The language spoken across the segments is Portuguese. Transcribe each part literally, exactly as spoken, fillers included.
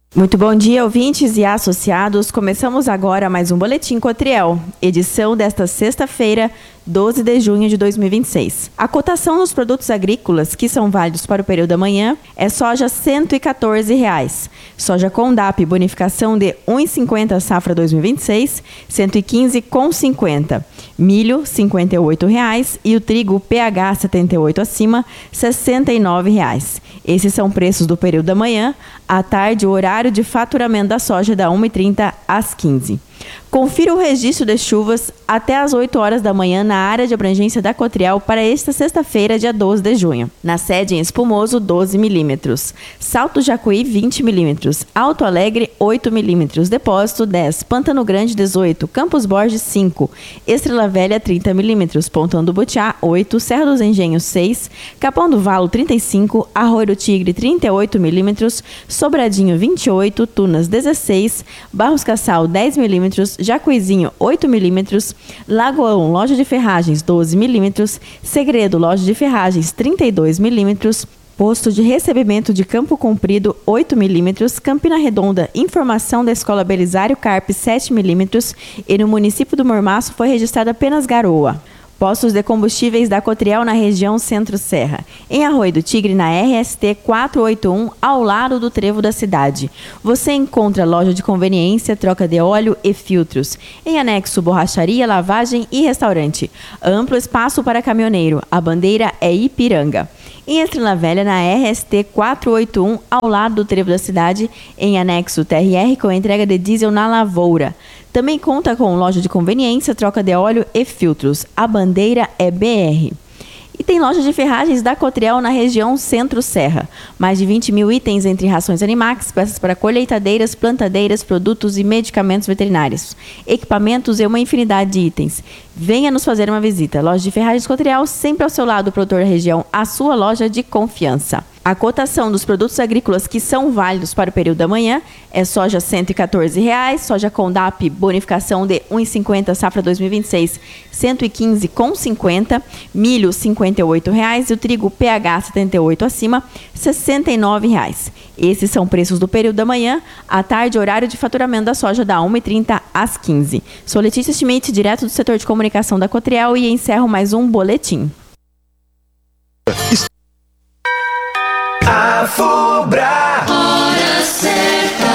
Muito bom dia, ouvintes e associados. Começamos agora mais um Boletim Cotriel, edição desta sexta-feira, doze de junho de dois mil e vinte e seis. A cotação dos produtos agrícolas que são válidos para o período da manhã é soja cento e quatorze reais. Soja Condap, bonificação de um real e cinquenta safra dois mil e vinte e seis, cento e quinze reais e cinquenta centavos. Milho, cinquenta e oito reais e o trigo P H setenta e oito acima, sessenta e nove reais. Esses são preços do período da manhã. À tarde, o horário de faturamento da soja da uma e trinta às quinze. Confira o registro de chuvas até às oito horas da manhã na área de abrangência da Cotriel para esta sexta-feira, dia doze de junho. Na sede em Espumoso, doze milímetros. Salto Jacuí, vinte milímetros. Alto Alegre, oito milímetros. Depósito, dez. Pantano Grande, dezoito. Campos Borges, cinco. Estrela Velha, trinta milímetros. Pontão do Butiá, oito. Serra dos Engenhos, seis. Capão do Valo, trinta e cinco. Arroio do Tigre, trinta e oito milímetros. Sobradinho, vinte e oito. Tunas, dezesseis. Barros Cassal, dez milímetros. Jacuizinho, oito milímetros. Lagoão, loja de ferragens, doze milímetros. Segredo, loja de ferragens, trinta e dois milímetros. Posto de recebimento de Campo Comprido, oito milímetros. Campina Redonda, informação da Escola Belisário Carpe, sete milímetros. E no município do Mormaço foi registrada apenas garoa. Postos de combustíveis da Cotriel na região Centro-Serra. Em Arroio do Tigre, na R S T quatrocentos e oitenta e um, ao lado do trevo da cidade. Você encontra loja de conveniência, troca de óleo e filtros. Em anexo, borracharia, lavagem e restaurante. Amplo espaço para caminhoneiro. A bandeira é Ipiranga. Em Estrela Velha, na R S T quatrocentos e oitenta e um, ao lado do trevo da cidade. Em anexo, T R R com entrega de diesel na lavoura. Também conta com loja de conveniência, troca de óleo e filtros. A bandeira é B R. E tem loja de ferragens da Cotriel na região Centro-Serra. Mais de vinte mil itens entre rações Animax, peças para colheitadeiras, plantadeiras, produtos e medicamentos veterinários. Equipamentos e uma infinidade de itens. Venha nos fazer uma visita. Loja de ferragens Cotriel, sempre ao seu lado, produtor da região, a sua loja de confiança. A cotação dos produtos agrícolas que são válidos para o período da manhã é soja cento e quatorze reais, soja Condap, bonificação de um real e cinquenta safra dois mil e vinte e seis, cento e quinze reais e cinquenta centavos, milho cinquenta e oito reais e o trigo P H setenta e oito acima, sessenta e nove reais. Esses são preços do período da manhã. À tarde, horário de faturamento da soja da uma e trinta às quinze. Sou Letícia Schmidt, direto do setor de comunicação da Cotriel, e encerro mais um boletim. A Fubra. Hora certa.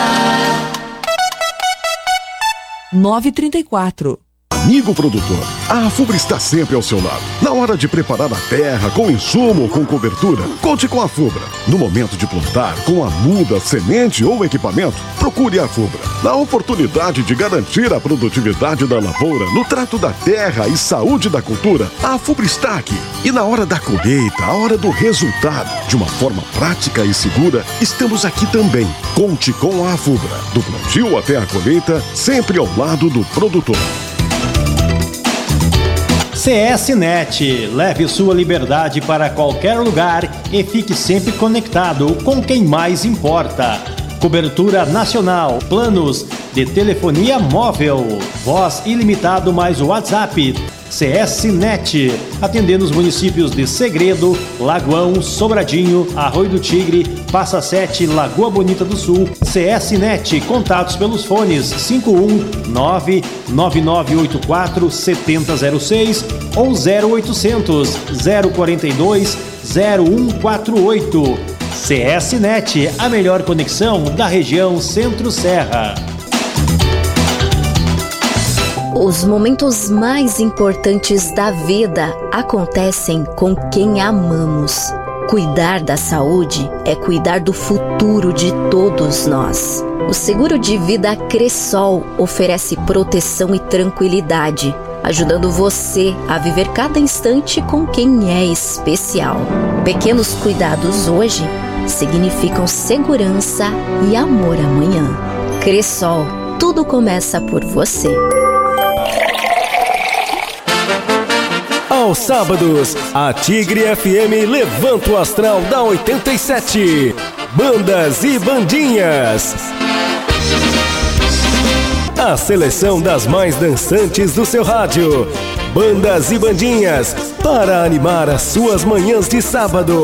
nove e trinta e quatro. Amigo produtor, a Fubra está sempre ao seu lado. Na hora de preparar a terra, com insumo ou com cobertura, conte com a Fubra. No momento de plantar, com a muda, semente ou equipamento, procure a Fubra. Na oportunidade de garantir a produtividade da lavoura, no trato da terra e saúde da cultura, a Fubra está aqui. E na hora da colheita, a hora do resultado, de uma forma prática e segura, estamos aqui também. Conte com a Fubra. Do plantio até a colheita, sempre ao lado do produtor. C S Net, leve sua liberdade para qualquer lugar e fique sempre conectado com quem mais importa. Cobertura nacional, planos de telefonia móvel, voz ilimitado mais o WhatsApp. C S Net, atendendo os municípios de Segredo, Lagoão, Sobradinho, Arroio do Tigre, Passa Sete, Lagoa Bonita do Sul. C S Net, contatos pelos fones cinco um nove nove nove oito quatro sete zero zero seis ou zero oitocentos, zero quarenta e dois, zero um quatro oito. C S Net, a melhor conexão da região Centro-Serra. Os momentos mais importantes da vida acontecem com quem amamos. Cuidar da saúde é cuidar do futuro de todos nós. O seguro de vida Cressol oferece proteção e tranquilidade, ajudando você a viver cada instante com quem é especial. Pequenos cuidados hoje significam segurança e amor amanhã. Cressol, tudo começa por você. Aos sábados, a Tigre F M levanta o astral da oitenta e sete. Bandas e bandinhas. A seleção das mais dançantes do seu rádio. Bandas e bandinhas para animar as suas manhãs de sábado.